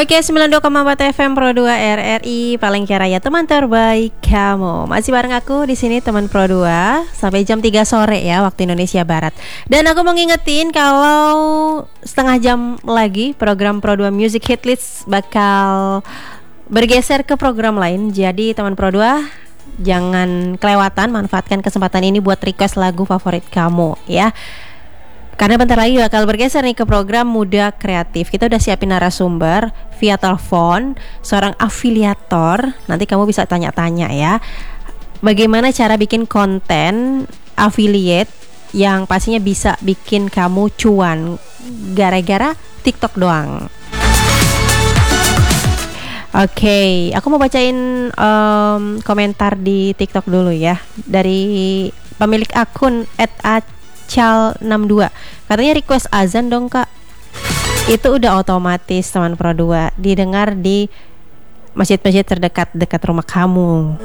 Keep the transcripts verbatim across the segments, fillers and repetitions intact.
Oke, sembilan puluh dua koma empat F M Pro dua R R I paling kaya raya, teman terbaik kamu. Masih bareng aku di sini teman Pro dua sampai jam tiga sore ya waktu Indonesia Barat. Dan aku mau ngingetin kalau setengah jam lagi program Pro dua Music Hit List bakal bergeser ke program lain. Jadi teman Pro dua jangan kelewatan, manfaatkan kesempatan ini buat request lagu favorit kamu ya. Karena bentar lagi bakal bergeser nih ke program Muda Kreatif. Kita udah siapin narasumber via telepon, seorang afiliator. Nanti kamu bisa tanya-tanya ya, bagaimana cara bikin konten affiliate yang pastinya bisa bikin kamu cuan gara-gara TikTok doang. Oke, okay, aku mau bacain um, komentar di TikTok dulu ya, dari pemilik akun et acal enam dua. Katanya request azan dong kak. Itu udah otomatis teman Pro dua, didengar di masjid-masjid terdekat dekat rumah kamu.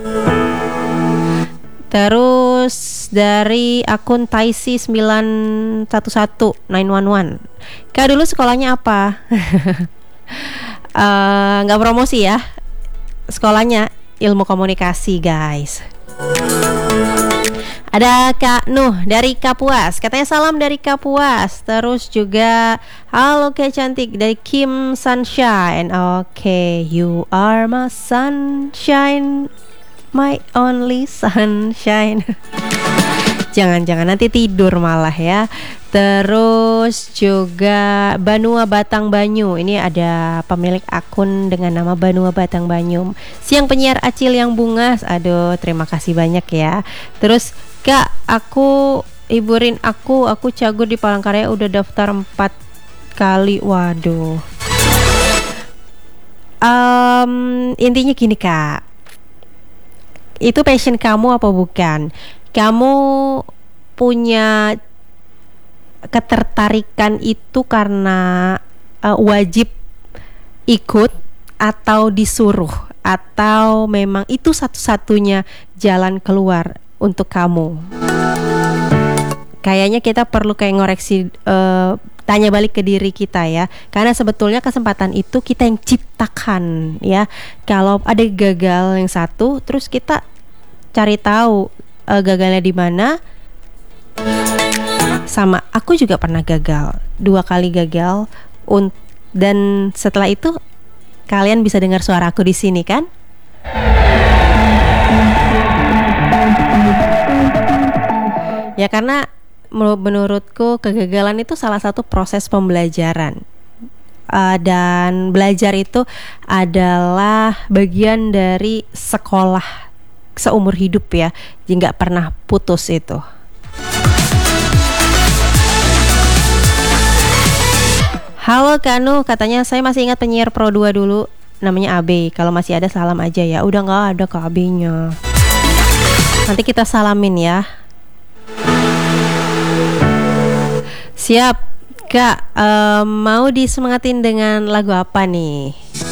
Terus dari akun Taisi sembilan satu satu sembilan satu satu, kak dulu sekolahnya apa? Uh, gak promosi ya, sekolahnya ilmu komunikasi guys. Ada Kak Nuh dari Kapuas, katanya salam dari Kapuas. Terus juga halo Kak cantik dari Kim Sunshine. Oke, okay, you are my sunshine, my only sunshine. Jangan-jangan nanti tidur malah ya. Terus juga Banua Batang Banyu. Ini ada pemilik akun dengan nama Banua Batang Banyu. Siang penyiar Acil yang bungas. Aduh, terima kasih banyak ya. Terus Kak, aku hiburin aku, aku cagur di Palangkaraya udah daftar empat kali. Waduh. Um, intinya gini Kak, itu passion kamu apa bukan? Kamu punya ketertarikan itu karena uh, wajib ikut atau disuruh, atau memang itu satu-satunya jalan keluar untuk kamu? Kayaknya kita perlu kayak ngoreksi, uh, tanya balik ke diri kita ya, karena sebetulnya kesempatan itu kita yang ciptakan ya. Kalau ada gagal yang satu, terus kita cari tahu uh, gagalnya di mana. Sama aku juga pernah gagal, dua kali gagal, un- dan setelah itu kalian bisa dengar suara aku di sini kan? Ya karena menurutku kegagalan itu salah satu proses pembelajaran, uh, dan belajar itu adalah bagian dari sekolah seumur hidup ya, jadi nggak pernah putus itu. Halo Kanu, katanya saya masih ingat penyiar Pro dua dulu, namanya A B. Kalau masih ada salam aja ya. Udah nggak ada Kak A B-nya. Nanti kita salamin ya. Siap Kak, um, mau disemangatin dengan lagu apa nih?